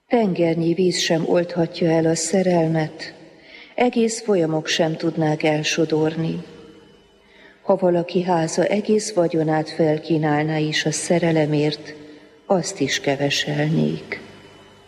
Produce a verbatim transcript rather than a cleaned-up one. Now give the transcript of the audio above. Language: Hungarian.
Tengernyi víz sem oldhatja el a szerelmet, egész folyamok sem tudnák elsodorni. Ha valaki háza egész vagyonát felkínálná is a szerelemért, azt is keveselnék.